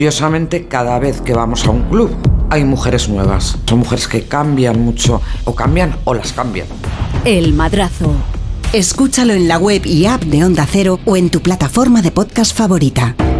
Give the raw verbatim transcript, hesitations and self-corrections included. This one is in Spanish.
Curiosamente, cada vez que vamos a un club hay mujeres nuevas. Son mujeres que cambian mucho, o cambian o las cambian. El Madrazo. Escúchalo en la web y app de Onda Cero o en tu plataforma de podcast favorita.